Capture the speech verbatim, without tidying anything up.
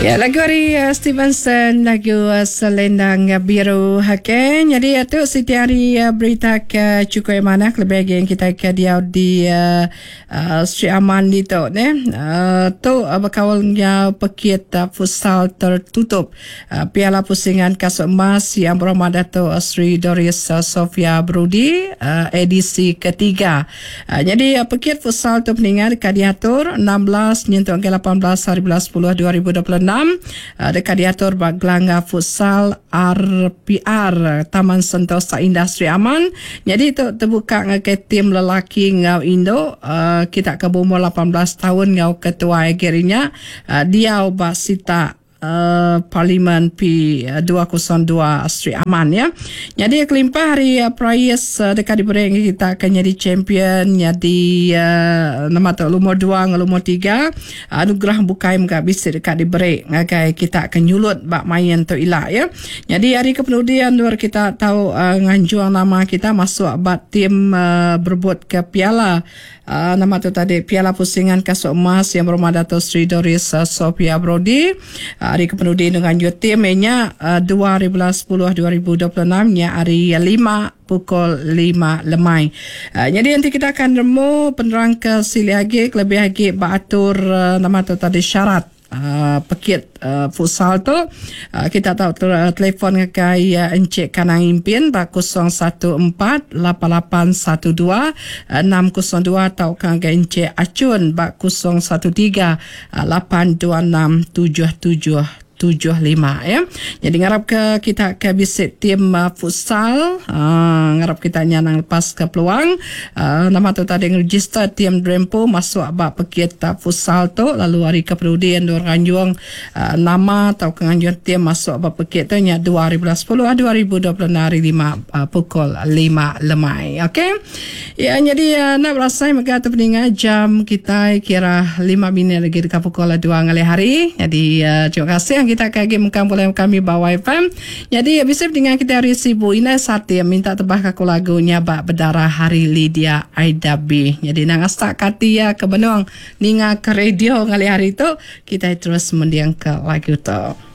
Ya, lagu hari uh, Stevenson, lagu uh, Selendang Biru Haken. Jadi itu uh, setiap hari uh, berita ke cukup mana lebih lagi yang kita ke dia di uh, uh, Sri Aman di tu ne. Uh, tu uh, berkawalnya pekit uh, futsal tertutup uh, Piala Pusingan Kasut Emas yang berhormat Dato' Sri Doris uh, Sofia Brudi uh, edisi ketiga. Uh, jadi uh, pekit futsal tu peningan dekat diatur enam belas nyentuh ke lapan belas hari bulan sepuluh dua ribu dua puluh enam uh, dekat diatur Gelanggang Futsal R P R Taman Sentosa Indah Sri Aman. Jadi itu terbuka dengan tim lelaki ngau Indo uh, kita ke umur lapan belas tahun ngau ketua agerinya uh, dia ubah sita Uh, Parlimen P dua kosong dua Sri Aman ya. Jadi kelimpah hari uh, prize uh, dekat diberi kita akan jadi champion jadi uh, nama tu lumur dua dengan lumur tiga uh, anugerah bukai muka bisa dekat diberi ngagai kita akan nyulut bak main tu ilah ya. Jadi hari kemudian luar kita tahu uh, nganjuang nama kita masuk bat tim uh, berebut ke piala uh, nama tu tadi Piala Pusingan Kasut Emas yang berhormat Dato' Sri Doris uh, Sofia Brodi. Uh, hari kemudian dengan timnya uh, dua hari bulan sepuluh dua ribu dua puluh enam nya hari lima pukul lima lemai. Uh, jadi nanti kita akan remu penerang ke sili lagi lebih lagi beratur uh, nama tu tadi syarat Uh, pekit uh, futsal tu uh, kita tahu uh, telefon ke uh, Encik Kanang Impin ba kosong satu empat lapan lapan satu dua enam kosong dua atau ke Encik Acun ba kosong satu tiga lapan dua enam tujuh tujuh tujuh lima ya. Jadi ngarap ke kita ke visit tim uh, futsal uh, ngarap kita nyanang lepas ke peluang uh, nama tu tadi register tim Drempo masuk bak pekit uh, futsal tu lalu hari kemudian dua ranjung uh, nama atau kenganjuan tim masuk bak pekit tu nya dua hari bulan sepuluh dua ribu dua puluh enam hari lima uh, pukul lima lemai. Okey. Ya jadi uh, nak berasai maka tu peningat jam kita kira lima minit lagi dekat pukul dua ngali hari. Jadi uh, terima kasih kita kaki mengkam boleh kami bawa F M. Jadi bisa dengan kita hari sibu ini saat dia minta tebah kaku lagunya bak berdarah hari Lydia Aida B. Jadi nang astak katia ke benong ninga ke radio ngali hari itu kita terus mendiang ke lagu tu.